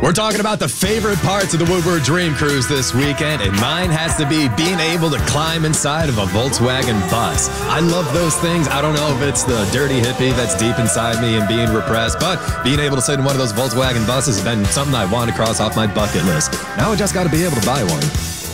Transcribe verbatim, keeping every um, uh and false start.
We're talking about the favorite parts of the Woodward Dream Cruise this weekend, and mine has to be being able to climb inside of a Volkswagen bus. I love those things. I don't know if it's the dirty hippie that's deep inside me and being repressed, but being able to sit in one of those Volkswagen buses has been something I want to cross off my bucket list. Now I just got to be able to buy one.